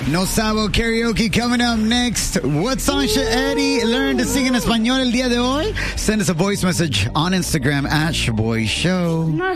No Sabo Karaoke coming up next. What song should Eddie learn to sing in español el día de hoy? Send us a voice message on Instagram at Shaboy Show.